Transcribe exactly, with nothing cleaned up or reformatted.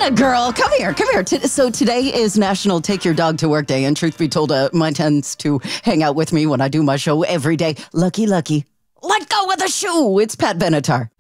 a girl. Come here. Come here. T- so today is National Take Your Dog to Work Day. And truth be told, uh, mine tends to hang out with me when I do my show every day. Lucky, lucky. Let go of the shoe. It's Pat Benatar.